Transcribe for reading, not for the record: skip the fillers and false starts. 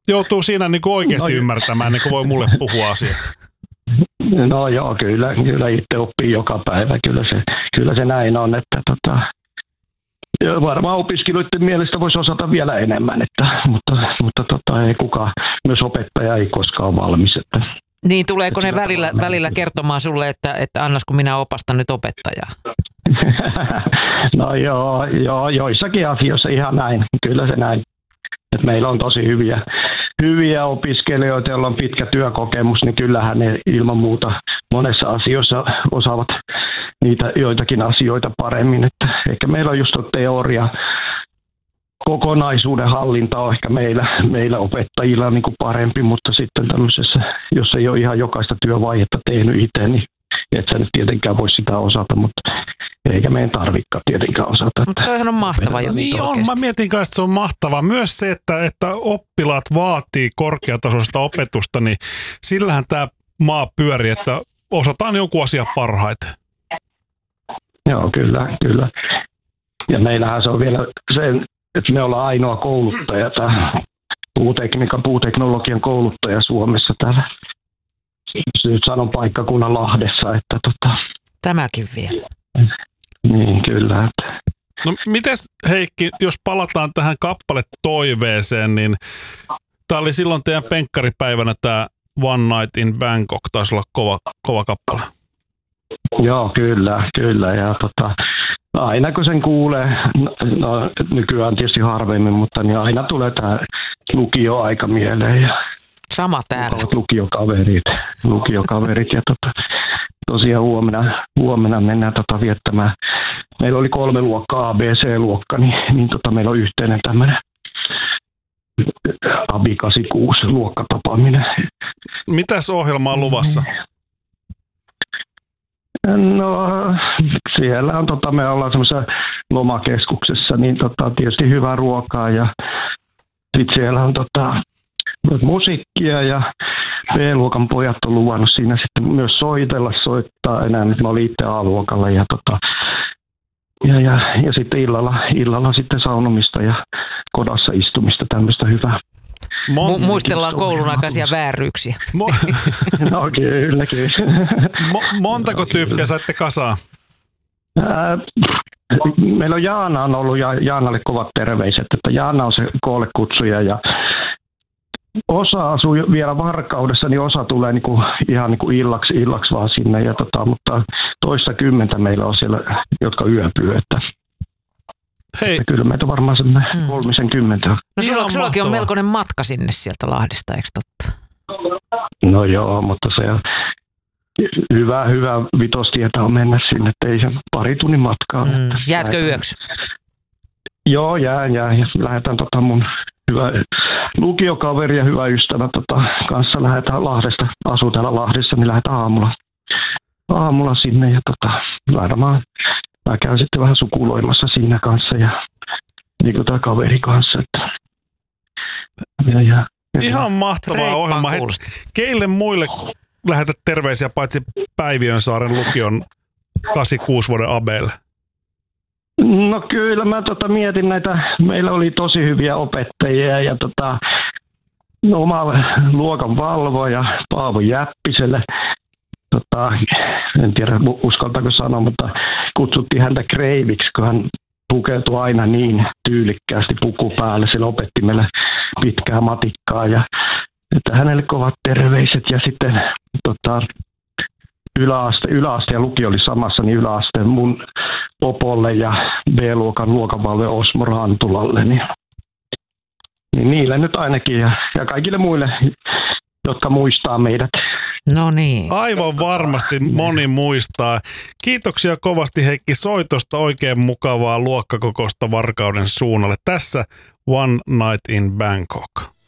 joutuu siinä niin kuin oikeasti ymmärtämään, niin kuin voi mulle puhua asiaa. No joo, kyllä itse oppii joka päivä. Kyllä se näin on, että varmaan opiskelijoiden mielestä voisi osata vielä enemmän, mutta ei kukaan, myös opettaja ei koskaan ole valmis. Että niin, tuleeko ne välillä kertomaan sulle, että annas kun minä opastan nyt opettajaa? No joo, joissakin asioissa ihan näin, kyllä se näin. Et meillä on tosi hyviä opiskelijoita, joilla on pitkä työkokemus, niin kyllähän ne ilman muuta monessa asiassa osaavat niitä joitakin asioita paremmin. Että ehkä meillä on just teoria, kokonaisuuden hallinta on ehkä meillä opettajilla niin kuin parempi, mutta sitten tämmöisessä, jos ei ole ihan jokaista työvaihetta tehnyt itse, niin et sä nyt tietenkään voi sitä osata, mutta eikä meidän tarvikaan tietenkään osata. Mutta toihan on mahtava juttu. Niin on, mä mietin kanssa, että se on mahtavaa. Myös se, että oppilaat vaatii korkeatasoista opetusta, niin sillähän tämä maa pyörii, että osataan joku asia parhaiten. Joo, kyllä. Ja meillähän se on vielä se, että me ollaan ainoa kouluttaja, tämä puuteknologian kouluttaja Suomessa täällä. Nyt sanon paikkakunnan Lahdessa, että Tämäkin vielä. Niin, kyllä. No mites Heikki, jos palataan tähän kappale toiveeseen, niin tämä oli silloin teidän penkkaripäivänä tämä One Night in Bangkok, taisi olla kova kappale. Joo, kyllä. Ja aina kun sen kuulee, no nykyään tietysti harvemmin, mutta niin aina tulee tämä lukioaika mieleen. Ja sama täällä. Lukiokaverit ja tosiaan huomenna mennään viettämään. Meillä oli 3 luokkaa, ABC-luokka, niin meillä on yhteinen tämmöinen ABI 86 luokkatapaaminen. Mitäs ohjelma on luvassa? No siellä on, me ollaan semmoisessa lomakeskuksessa, niin tietysti hyvää ruokaa ja sitten siellä on musiikkia ja B-luokan pojat on luvannut siinä sitten myös soittaa enää, nyt mä olin itse A-luokalla ja sitten illalla sitten saunomista ja kodassa istumista, tämmöistä hyvää. Muistellaan koulun aikaisia vääryyksiä. No kyllä. Montako tyyppiä saitte kasaan? Meillä on Jaana on ollut ja Jaanalle kovat terveiset, että Jaana on se koolle kutsuja ja osa asuu vielä Varkaudessa, niin osa tulee ihan illaksi vaan sinne, mutta toista 10 meillä on siellä, jotka yöpyy. Hei. Ja kyllä meitä on varmaan semmoinen 30. No sullakin on melkoinen matka sinne sieltä Lahdesta, eikö totta? No joo, mutta se on hyvä vitostietä on mennä sinne, ettei se pari tunnin matkaa. Jäätkö yöksi? Joo, jään ja lähdetään mun hyvä lukiokaveri ja hyvä ystävä kanssa lähdetään Lahdesta, asuu täällä Lahdessa, niin lähdetään aamulla sinne ja varmaan mä käyn sitten vähän sukuloimassa siinä kanssa ja niin kuin tämä kaveri kanssa. Että, ihan mahtavaa ohjelma. Keille muille lähetät terveisiä paitsi Päiviönsaaren lukion 86 vuoden Abeille? No kyllä mä mietin näitä, meillä oli tosi hyviä opettajia ja oma luokan valvoja Paavo Jäppiselle. En tiedä uskaltaako sanoa, mutta kutsuttiin häntä kreiviksi, kun hän pukeutui aina niin tyylikkäästi puku päälle. Se opetti meille pitkää matikkaa ja että hänelle kovat terveiset ja sitten yläaste ja lukio oli samassa, niin yläaste mun Popolle ja B-luokan luokanvalve Osmo Rantulalle. Niin niille nyt ainakin ja kaikille muille, jotka muistaa meidät. No niin. Aivan varmasti moni muistaa. Kiitoksia kovasti Heikki soitosta, oikein mukavaa luokkakokousta Varkauden suunnalle. Tässä One Night in Bangkok.